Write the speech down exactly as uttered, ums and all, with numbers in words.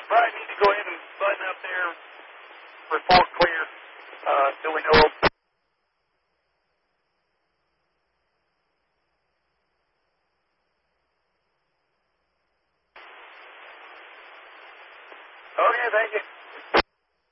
probably need to go ahead and button up there, report clear, uh, till we know. Okay, thank you.